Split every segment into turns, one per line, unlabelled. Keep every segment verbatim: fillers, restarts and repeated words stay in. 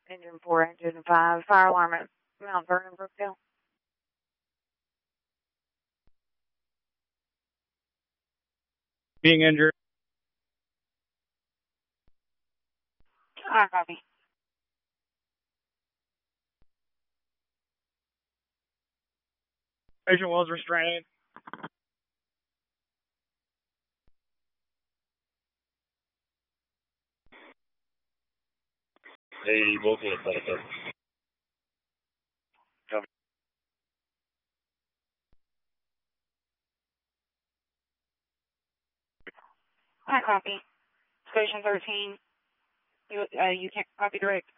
Engine four, engine five, fire alarm at Mount Vernon, Brookdale.
Being injured.
I copy.
Patient was restrained.
Hey, local authority. Copy.
I copy. Station thirteen. You, uh, you can't copy direct.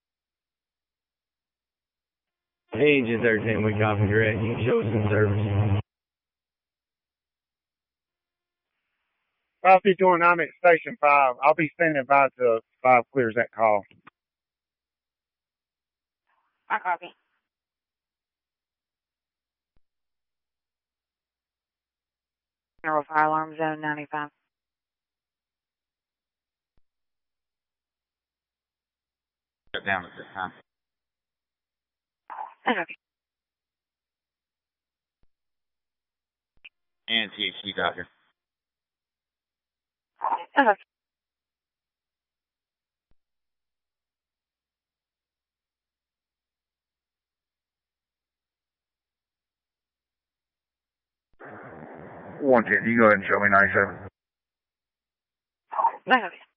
Hey, Engine thirteen, we copy direct. You can show us some service.
five fifty-one, I'm at Station five. I'll be standing by till five clears that call.
I copy. General fire alarm zone ninety-five.
Shut down at this time.
I copy.
And T H C doctor.
I copy.
One ten, you go ahead and show me ninety-seven.
I copy.